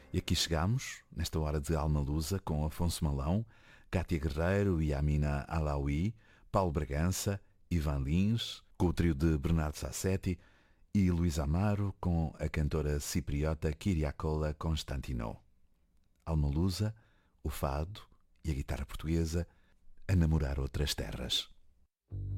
E aqui chegamos, nesta hora de Alma Lusa, com Afonso Malão, Cátia Guerreiro e Amina Alaoui, Paulo Bragança, Ivan Lins, com o trio de Bernardo Sassetti e Luís Amaro com a cantora cipriota Kyriakola Constantinou. Alma Lusa, o fado e a guitarra portuguesa a namorar outras terras.